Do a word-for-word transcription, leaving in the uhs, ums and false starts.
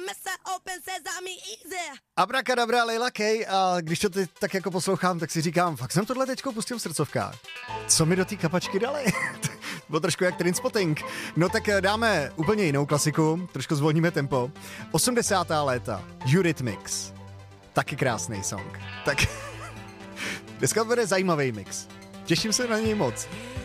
Abracadabra, Leila Kay, a když to teď tak jako poslouchám, tak si říkám, fakt jsem tohle teďko pustil v srdcovkách. Co mi do té kapačky dali? Bylo trošku jak Trainspotting. No tak dáme úplně jinou klasiku, trošku zvolníme tempo. osmdesátá léta, Eurythmics. Taky krásný song. Tak dneska bude zajímavý mix. Těším se na něj moc.